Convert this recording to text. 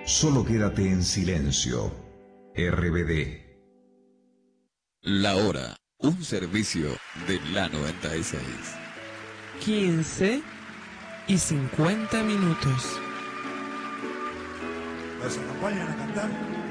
Solo quédate en silencio. RBD. La hora, un servicio de la 96. 15:50. ¿Nos acompañan a cantar?